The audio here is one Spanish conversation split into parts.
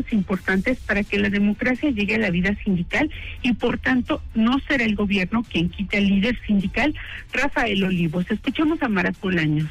importantes para que la democracia llegue a la vida sindical y por tanto no será el gobierno quien quite al líder sindical Rafael Olivos. Escuchamos a Marat Bolaños.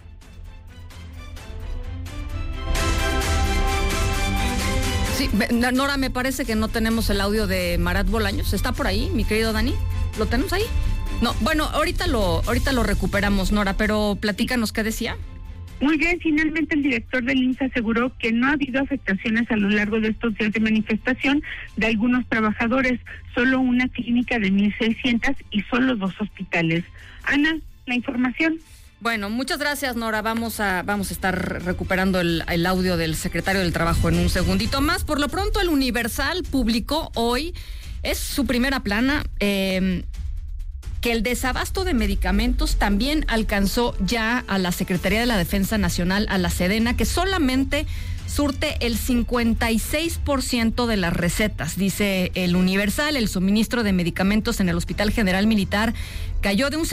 Sí, Nora, me parece que no tenemos el audio de Marat Bolaños. ¿Está por ahí, mi querido Dani? ¿Lo tenemos ahí? No, bueno, ahorita lo recuperamos, Nora, pero platícanos qué decía. Muy bien, finalmente el director del IMSS aseguró que no ha habido afectaciones a lo largo de estos días de manifestación de algunos trabajadores, solo una clínica de 1,600 y solo 2 hospitales. Ana, la información. Bueno, muchas gracias, Nora. Vamos a estar recuperando el audio del secretario del Trabajo en un segundito más. Por lo pronto, el Universal publicó hoy, es su primera plana, que el desabasto de medicamentos también alcanzó ya a la Secretaría de la Defensa Nacional, a la Sedena, que solamente surte el 56% de las recetas. Dice el Universal, el suministro de medicamentos en el Hospital General Militar cayó de un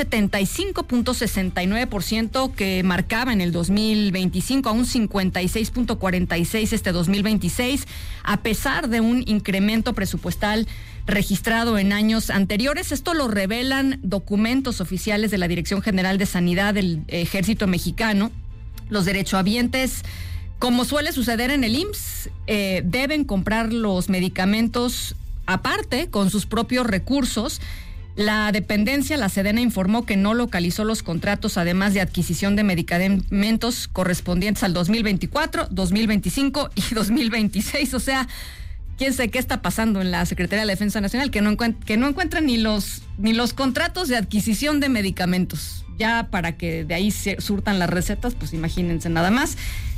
75.69% que marcaba en el 2025 a un 56.46 este 2026, a pesar de un incremento presupuestal registrado en años anteriores. Esto lo revelan documentos oficiales de la Dirección General de Sanidad del Ejército Mexicano. Los derechohabientes, como suele suceder en el IMSS, deben comprar los medicamentos aparte con sus propios recursos. La dependencia, la Sedena, informó que no localizó los contratos, además de adquisición de medicamentos correspondientes al 2024, 2025 y 2026. O sea, quién sabe qué está pasando en la Secretaría de la Defensa Nacional, que no encuentran ni los contratos de adquisición de medicamentos. Ya para que de ahí se surtan las recetas, pues imagínense nada más,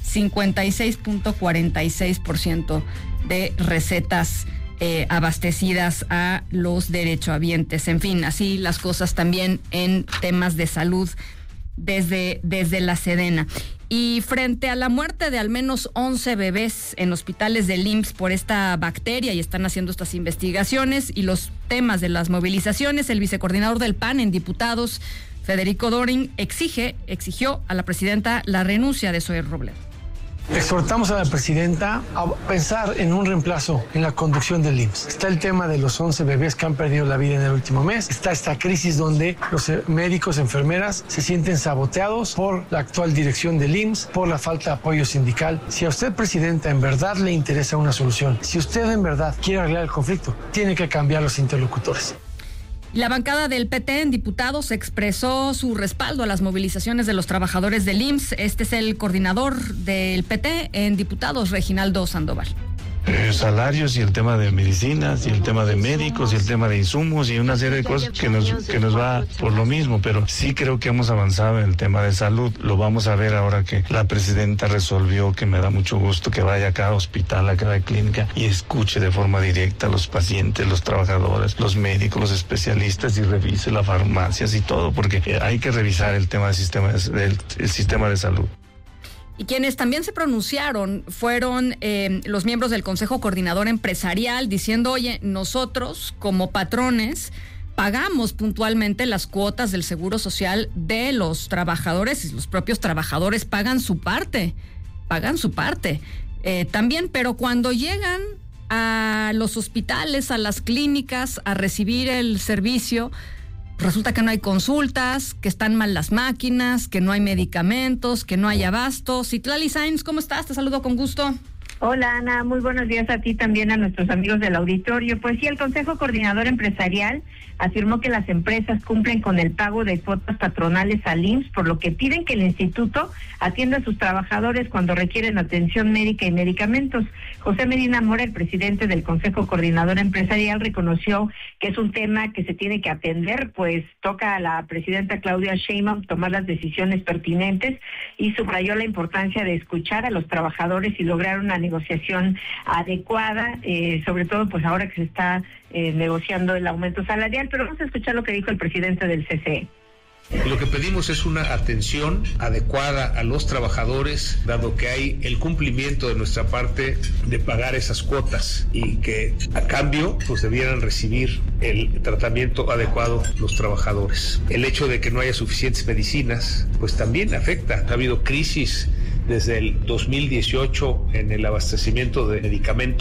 56.46% de recetas abastecidas a los derechohabientes. En fin, así las cosas también en temas de salud desde la Sedena. Y frente a la muerte de al menos 11 bebés en hospitales del IMSS por esta bacteria, y están haciendo estas investigaciones, y los temas de las movilizaciones, el vicecoordinador del PAN en diputados, Federico Dorin, exigió a la presidenta la renuncia de Zoe Robledo. Exhortamos a la presidenta a pensar en un reemplazo en la conducción del IMSS. Está el tema de los 11 bebés que han perdido la vida en el último mes. Está esta crisis donde los médicos, enfermeras se sienten saboteados por la actual dirección del IMSS, por la falta de apoyo sindical. Si a usted, presidenta, en verdad le interesa una solución, si usted en verdad quiere arreglar el conflicto, tiene que cambiar los interlocutores. La bancada del PT en diputados expresó su respaldo a las movilizaciones de los trabajadores del IMSS. Este es el coordinador del PT en diputados, Reginaldo Sandoval. Salarios y el tema de medicinas y el tema de médicos y el tema de insumos y una serie de cosas que nos va por lo mismo, pero sí creo que hemos avanzado en el tema de salud. Lo vamos a ver ahora que la presidenta resolvió, que me da mucho gusto que vaya a cada hospital, a cada clínica y escuche de forma directa a los pacientes, los trabajadores, los médicos, los especialistas y revise las farmacias y todo, porque hay que revisar el tema del sistema de salud. Y quienes también se pronunciaron fueron los miembros del Consejo Coordinador Empresarial, diciendo, oye, nosotros como patrones pagamos puntualmente las cuotas del Seguro Social de los trabajadores, y los propios trabajadores pagan su parte también, pero cuando llegan a los hospitales, a las clínicas, a recibir el servicio, resulta que no hay consultas, que están mal las máquinas, que no hay medicamentos, que no hay abasto. Citlali Sainz, ¿cómo estás? Te saludo con gusto. Hola, Ana, muy buenos días a ti, también a nuestros amigos del auditorio. Pues sí, el Consejo Coordinador Empresarial afirmó que las empresas cumplen con el pago de cuotas patronales al IMSS, por lo que piden que el instituto atienda a sus trabajadores cuando requieren atención médica y medicamentos. José Medina Mora, el presidente del Consejo Coordinador Empresarial, reconoció que es un tema que se tiene que atender, pues toca a la presidenta Claudia Sheinbaum tomar las decisiones pertinentes, y subrayó la importancia de escuchar a los trabajadores y lograr una negociación adecuada, sobre todo pues ahora que se está negociando el aumento salarial. Pero vamos a escuchar lo que dijo el presidente del CCE. Lo que pedimos es una atención adecuada a los trabajadores, dado que hay el cumplimiento de nuestra parte de pagar esas cuotas y que a cambio pues debieran recibir el tratamiento adecuado los trabajadores. El hecho de que no haya suficientes medicinas pues también afecta. Ha habido crisis desde el 2018 en el abastecimiento de medicamentos.